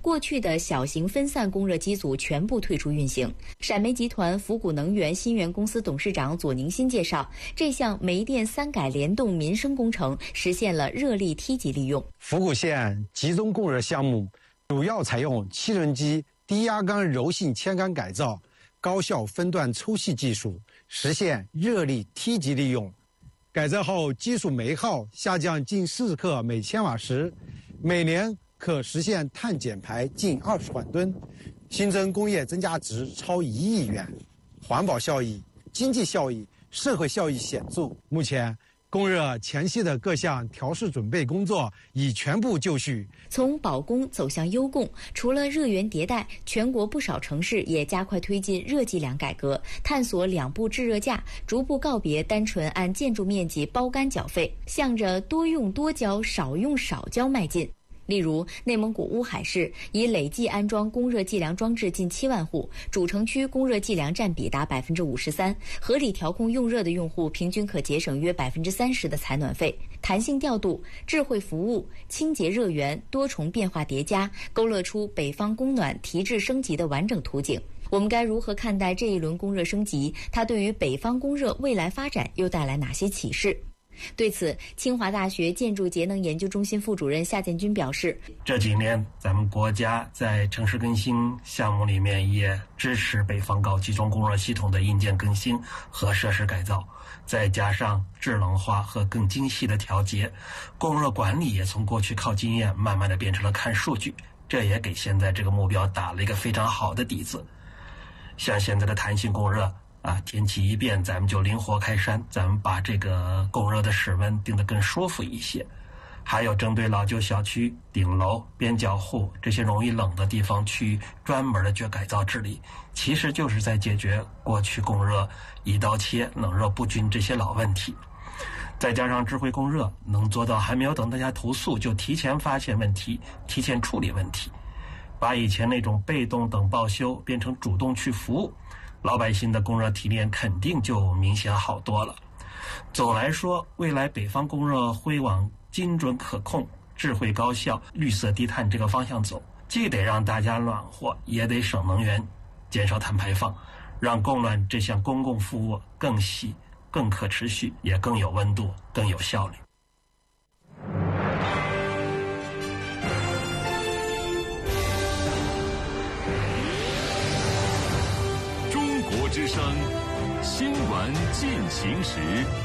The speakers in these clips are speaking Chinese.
过去的小型分散供热机组全部退出运行。陕煤集团福谷能源新源公司董事长左宁新介绍，这项煤电三改联动民生工程实现了热力梯级利用。 福谷县集中供热项目主要采用汽轮机低压缸柔性铅杆改造、高效分段抽气技术，实现热力梯级利用。改造后基础煤耗下降近40克每千瓦时，每年可实现碳减排近20万吨，新增工业增加值超1亿元，环保效益、经济效益、社会效益显著。目前供热前期的各项调试准备工作已全部就绪。 从保供走向优供，除了热源迭代，全国不少城市也加快推进热计量改革，探索两步制热价，逐步告别单纯按建筑面积包干缴费，向着多用多交、少用少交迈进。例如，内蒙古乌海市已累计安装供热计量装置近7万户，主城区供热计量占比达53%，合理调控用热的用户平均可节省约30%的采暖费。弹性调度、智慧服务、清洁热源多重变化叠加，勾勒出北方供暖提质升级的完整图景。我们该如何看待这一轮供热升级？它对于北方供热未来发展又带来哪些启示？对此，清华大学建筑节能研究中心副主任夏建军表示， 这几年咱们国家在城市更新项目里面也支持北方高集中供热系统的硬件更新和设施改造，再加上智能化和更精细的调节，供热管理也从过去靠经验慢慢的变成了看数据，这也给现在这个目标打了一个非常好的底子。像现在的弹性供热天气一变，咱们就灵活开山，咱们把这个供热的室温定得更舒服一些。还有针对老旧小区、顶楼、边角户这些容易冷的地方去专门的去改造治理，其实就是在解决过去供热一刀切、冷热不均这些老问题。再加上智慧供热，能做到还没有等大家投诉就提前发现问题、提前处理问题，把以前那种被动等报修变成主动去服务，老百姓的供热体验肯定就明显好多了。总来说，未来北方供热会往精准可控、智慧高效、绿色低碳这个方向走，既得让大家暖和，也得省能源，减少碳排放，让供暖这项公共服务更细、更可持续，也更有温度、更有效率。 之声新闻进行时，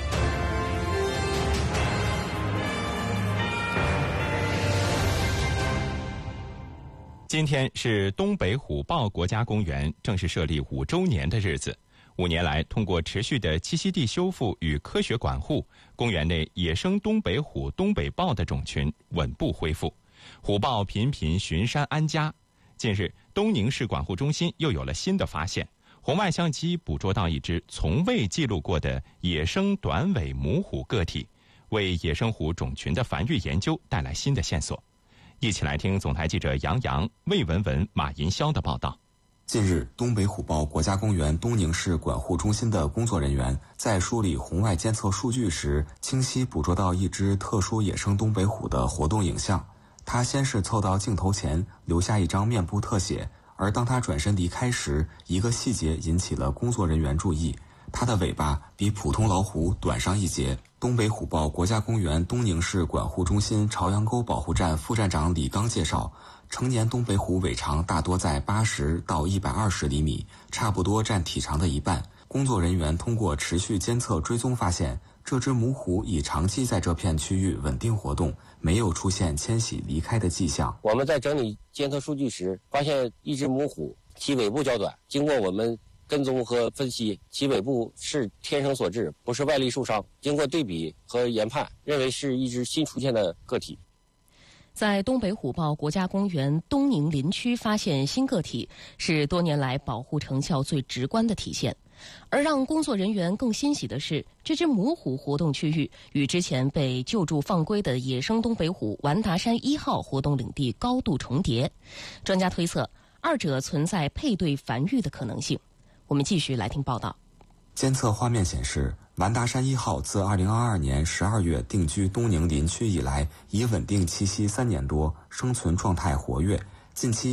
今天是东北虎豹国家公园正式设立5周年的日子。5年来，通过持续的栖息地修复与科学管护，公园内野生东北虎、东北豹的种群稳步恢复，虎豹频频巡山安家。近日，东宁市管护中心又有了新的发现。红外相机捕捉到一只从未记录过的野生短尾母虎个体，为野生虎种群的繁育研究带来新的线索。一起来听总台记者杨洋、魏文文、马银霄的报道。 近日，东北虎豹国家公园东宁市管护中心的工作人员在梳理红外监测数据时，清晰捕捉到一只特殊野生东北虎的活动影像。它先是凑到镜头前，留下一张面部特写。而当他转身离开时，一个细节引起了工作人员注意，它的尾巴比普通老虎短上一截。东北虎豹国家公园东宁市管护中心朝阳沟保护站副站长李刚介绍，成年东北虎尾长大多在80到120厘米，差不多占体长的一半。工作人员通过持续监测追踪发现，这只母虎已长期在这片区域稳定活动，没有出现迁徙离开的迹象。 我们在整理监测数据时，发现一只母虎其尾部较短，经过我们跟踪和分析，其尾部是天生所致，不是外力受伤。经过对比和研判，认为是一只新出现的个体。 在东北虎豹国家公园东宁林区发现新个体，是多年来保护成效最直观的体现。而让工作人员更欣喜的是，这只母虎活动区域与之前被救助放归的野生东北虎完达山1号活动领地高度重叠。专家推测，二者存在配对繁育的可能性。我们继续来听报道。 监测画面显示，完达山1号自2022年12月定居东宁林区以来，已稳定栖息3年多，生存状态活跃，近期